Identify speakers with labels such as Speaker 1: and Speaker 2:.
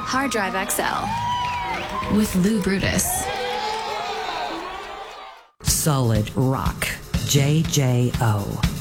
Speaker 1: Hard Drive XL.
Speaker 2: With Lou Brutus.
Speaker 3: Solid Rock. JJO.